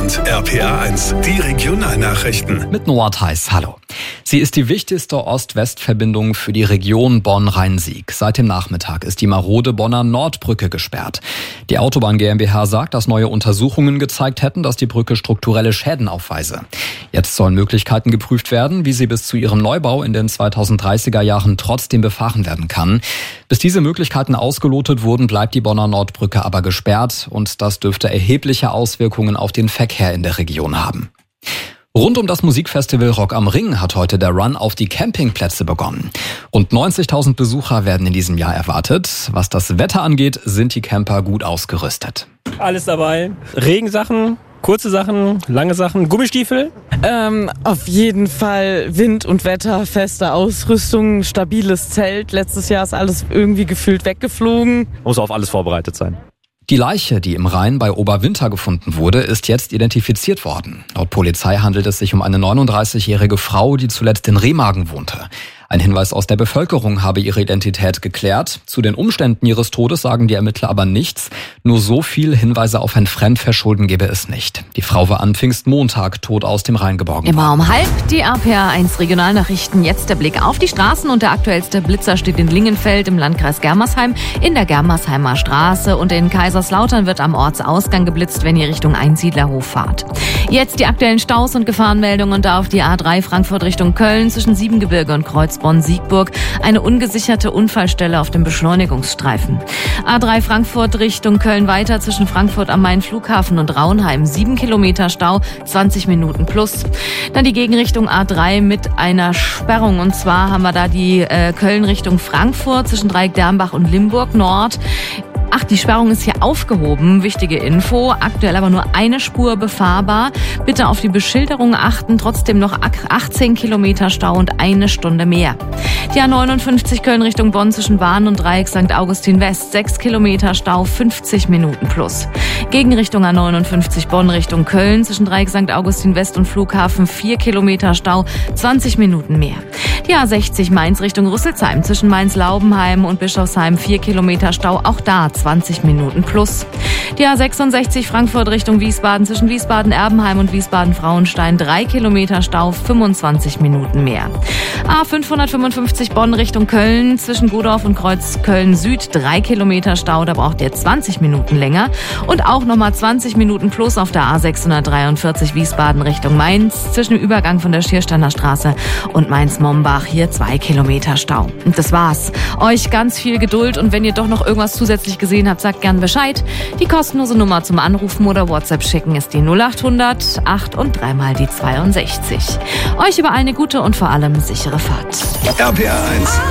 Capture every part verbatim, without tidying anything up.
Und R P R eins, die Regionalnachrichten. Mit Noah Theis, hallo. Sie ist die wichtigste Ost-West-Verbindung für die Region Bonn-Rhein-Sieg. Seit dem Nachmittag ist die marode Bonner Nordbrücke gesperrt. Die Autobahn GmbH sagt, dass neue Untersuchungen gezeigt hätten, dass die Brücke strukturelle Schäden aufweise. Jetzt sollen Möglichkeiten geprüft werden, wie sie bis zu ihrem Neubau in den zweitausenddreißiger Jahren trotzdem befahren werden kann. Bis diese Möglichkeiten ausgelotet wurden, bleibt die Bonner Nordbrücke aber gesperrt und das dürfte erhebliche Auswirkungen auf den Verkehr in der Region haben. Rund um das Musikfestival Rock am Ring hat heute der Run auf die Campingplätze begonnen. Rund neunzigtausend Besucher werden in diesem Jahr erwartet. Was das Wetter angeht, sind die Camper gut ausgerüstet. Alles dabei. Regensachen, kurze Sachen, lange Sachen, Gummistiefel. Ähm, auf jeden Fall Wind und Wetter, feste Ausrüstung, stabiles Zelt. Letztes Jahr ist alles irgendwie gefühlt weggeflogen. Muss auf alles vorbereitet sein. Die Leiche, die im Rhein bei Oberwinter gefunden wurde, ist jetzt identifiziert worden. Laut Polizei handelt es sich um eine neununddreißigjährige Frau, die zuletzt in Remagen wohnte. Ein Hinweis aus der Bevölkerung habe ihre Identität geklärt. Zu den Umständen ihres Todes sagen die Ermittler aber nichts. Nur so viel Hinweise auf ein Fremdverschulden gebe es nicht. Die Frau war an Pfingstmontag tot aus dem Rhein geborgen worden. Immer um halb die R P R eins Regionalnachrichten. Jetzt der Blick auf die Straßen und der aktuellste Blitzer steht in Lingenfeld im Landkreis Germersheim, in der Germersheimer Straße und in Kaiserslautern wird am Ortsausgang geblitzt, wenn ihr Richtung Einsiedlerhof fahrt. Jetzt die aktuellen Staus und Gefahrenmeldungen da auf die A drei Frankfurt Richtung Köln zwischen Siebengebirge und Kreuzbronn-Siegburg. Eine ungesicherte Unfallstelle auf dem Beschleunigungsstreifen. A drei Frankfurt Richtung Köln weiter zwischen Frankfurt am Main Flughafen und Raunheim. Sieben Kilometer Stau, zwanzig Minuten plus. Dann die Gegenrichtung A drei mit einer Sperrung. Und zwar haben wir da die äh, Köln Richtung Frankfurt zwischen Dreieck-Dermbach und Limburg Nord. Ach, die Sperrung ist hier aufgehoben. Wichtige Info. Aktuell aber nur eine Spur befahrbar. Bitte auf die Beschilderung achten. Trotzdem noch achtzehn Kilometer Stau und eine Stunde mehr. Die A neunundfünfzig Köln Richtung Bonn zwischen Bahn und Dreieck Sankt Augustin West. sechs Kilometer Stau, fünfzig Minuten plus. Gegenrichtung A neunundfünfzig Bonn Richtung Köln zwischen Dreieck Sankt Augustin West und Flughafen. vier Kilometer Stau, zwanzig Minuten mehr. Die A sechzig Mainz Richtung Rüsselsheim zwischen Mainz-Laubenheim und Bischofsheim. vier Kilometer Stau, auch da zwanzig Minuten plus. Die A sechsundsechzig Frankfurt Richtung Wiesbaden zwischen Wiesbaden-Erbenheim und Wiesbaden-Frauenstein. drei Kilometer Stau, fünfundzwanzig Minuten mehr. A fünfhundertfünfundfünfzig Bonn Richtung Köln zwischen Godorf und Kreuz Köln Süd. drei Kilometer Stau, da braucht ihr zwanzig Minuten länger. Und auch nochmal zwanzig Minuten plus auf der A sechshundertdreiundvierzig Wiesbaden Richtung Mainz zwischen dem Übergang von der Schiersteiner Straße und Mainz-Mombach. Hier zwei Kilometer Stau. Und das war's. Euch ganz viel Geduld und wenn ihr doch noch irgendwas zusätzlich gesehen habt, sagt gern Bescheid. Die kostenlose Nummer zum Anrufen oder WhatsApp schicken ist die null achthundert acht und dreimal die zweiundsechzig. Euch über eine gute und vor allem sichere Fahrt. R P R eins.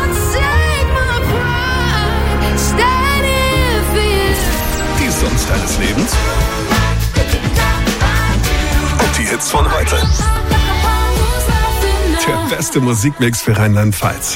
Die Songs deines Lebens. Und die Hits von heute. Der beste Musikmix für Rheinland-Pfalz.